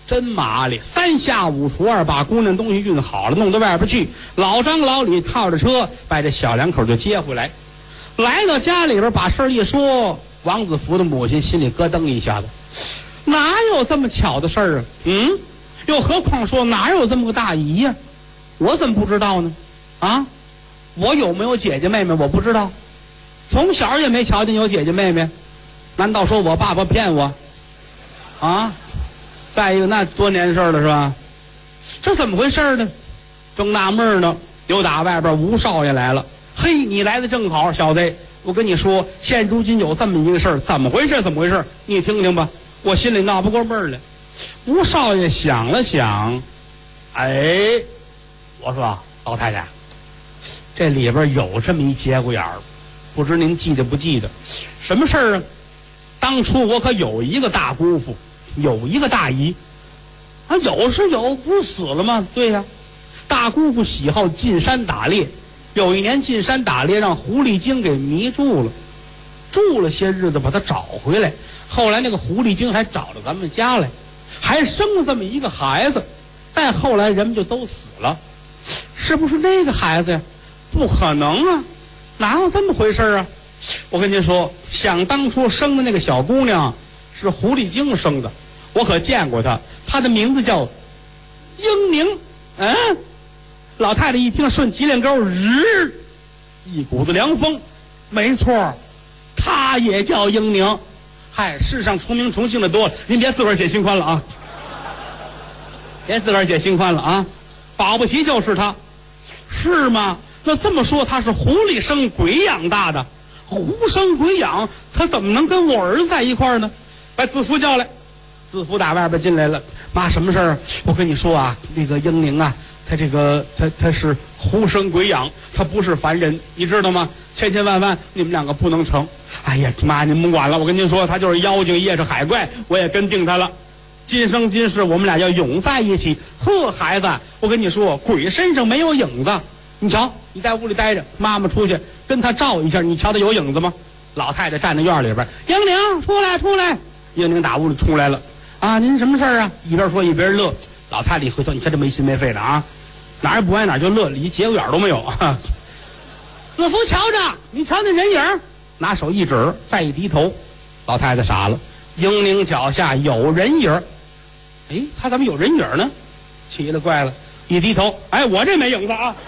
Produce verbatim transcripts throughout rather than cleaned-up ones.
真麻利，三下五除二把姑娘东西运好了，弄到外边去。老张老李套着车把这小两口就接回来，来到家里边把事一说，王子福的母亲心里咯噔一下子，哪有这么巧的事儿啊？嗯，又何况说哪有这么个大姨呀、啊？我怎么不知道呢？啊，我有没有姐姐妹妹我不知道，从小也没瞧见有姐姐妹妹，难道说我爸爸骗我？啊？再一个，那多年事了是吧？这怎么回事呢？正纳闷呢，又打外边吴少爷来了。嘿，你来的正好，小子，我跟你说，现如今有这么一个事儿，怎么回事？怎么回事？你听听吧。我心里闹不过闷儿来。吴少爷想了想，哎，我说老太太，这里边有这么一节骨眼儿，不知您记得不记得？什么事儿啊？当初我可有一个大姑父。有一个大姨，啊，有是有，不是死了吗？对呀、啊，大姑父喜好进山打猎，有一年进山打猎，让狐狸精给迷住了，住了些日子，把他找回来。后来那个狐狸精还找到咱们家来，还生了这么一个孩子。再后来人们就都死了，是不是那个孩子呀？不可能啊，哪有这么回事啊？我跟您说，想当初生的那个小姑娘是狐狸精生的，我可见过她，她的名字叫英宁。嗯，老太太一听顺脊梁沟，日一股子凉风，没错，她也叫英宁。嗨，世上重名重姓的多了，您别自个儿解心宽了啊，别自个儿解心宽了啊，保不齐就是她。是吗？那这么说，她是狐狸生鬼养大的，狐生鬼养，她怎么能跟我儿子在一块儿呢？把子福叫来，子福打外边进来了。妈，什么事儿？我跟你说啊，那个英宁啊，他这个他他是狐生鬼养，他不是凡人，你知道吗？千千万万你们两个不能成。哎呀，妈，您甭管了，我跟您说，他就是妖精，也是海怪，我也跟定他了。今生今世我们俩要永在一起。呵，孩子，我跟你说，鬼身上没有影子，你瞧，你在屋里待着，妈妈出去跟他照一下，你瞧他有影子吗？老太太站在院里边，英宁出来出来。英宁打屋里出来了，啊，您什么事儿啊？一边说一边乐。老太太一回头，你瞧这没心没肺的啊，哪儿不挨哪儿就乐，离节骨眼都没有啊。子福瞧着，你瞧那人影，拿手一指，再一低头，老太太傻了。英宁脚下有人影，哎，他怎么有人影呢？奇了怪了，一低头，哎，我这没影子啊。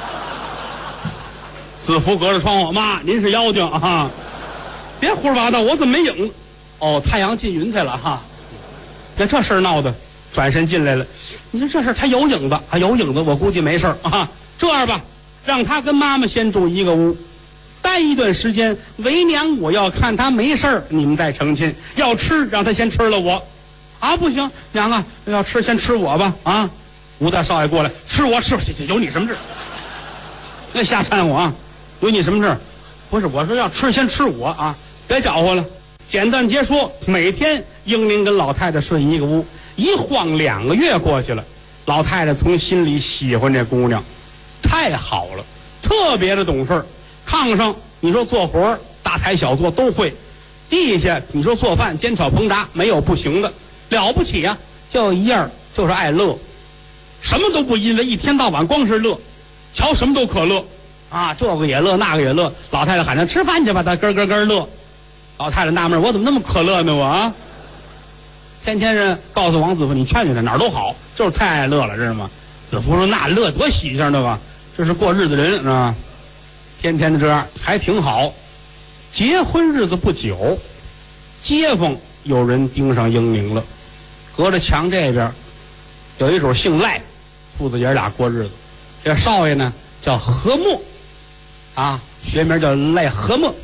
子福隔着窗户，妈，您是妖精啊，别胡说八道，我怎么没影？哦，太阳进云彩了哈，那这事儿闹的，转身进来了。你说这事儿他有影子啊，有影子，我估计没事儿啊。这样吧，让他跟妈妈先住一个屋，待一段时间。为娘我要看他没事儿，你们再成亲。要吃，让他先吃了我。啊，不行，娘啊，要吃先吃我吧啊！吴大少爷过来，吃我吃，有你什么事？别瞎掺和啊！有你什么事？不是，我说要吃先吃我啊，别搅和了。简单结说，每天英宁跟老太太睡一个屋，一晃两个月过去了，老太太从心里喜欢这姑娘，太好了，特别的懂事。炕上你说做活大材小做都会，地下你说做饭煎炒烹炸没有不行的，了不起啊！就一样，就是爱乐，什么都不因为，一天到晚光是乐，瞧什么都可乐啊，这个也乐，那个也乐。老太太喊他吃饭去吧，他咯咯咯乐。老太太纳闷，我怎么那么可乐呢？我啊，天天是告诉王子福，你劝劝他哪儿都好，就是太爱乐了，知道吗？子福说：“那乐多喜庆的吧？这是过日子人，是吧？天天的这样还挺好。”结婚日子不久，街坊有人盯上英宁了，隔着墙这边有一主姓赖，父子爷俩过日子。这少爷呢叫何墨，啊，学名叫赖何墨。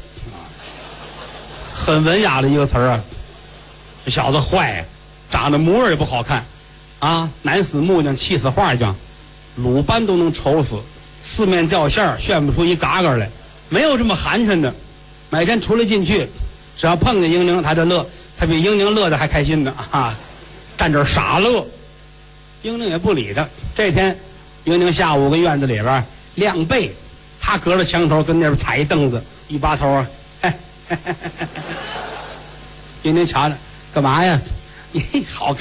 很文雅的一个词儿啊，这小子坏，长得模样也不好看，啊，男死木匠，气死画匠，鲁班都能愁死，四面掉线炫不出一嘎嘎来，没有这么寒碜的。每天出来进去，只要碰见英宁，他就乐，他比英宁乐的还开心呢啊，站这傻乐。英宁也不理他。这天，英宁下午跟院子里边晾被，他隔着墙头跟那边踩一凳子，一拔头啊。英宁瞧着，干嘛呀？你好看。